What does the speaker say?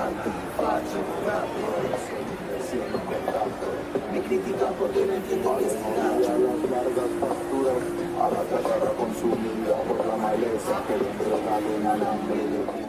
faccio un rap, me critican porque no entiendo que es a las largas pasturas, a la tierra consumida por la maleza que dentro de un alambre de